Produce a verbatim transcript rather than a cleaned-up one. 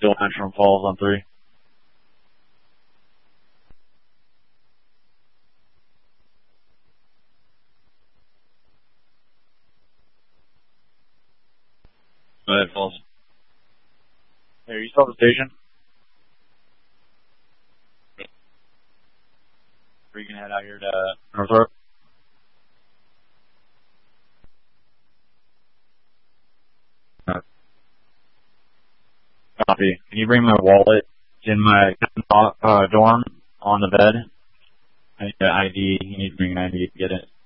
still Antrim Falls on three. Go ahead, Falls. Hey, are you still at the station? Or you can head out here to Northrop? Uh, Copy. Can you bring my wallet? It's in my uh, dorm on the bed. I need an I D. You need to bring an I D to get it.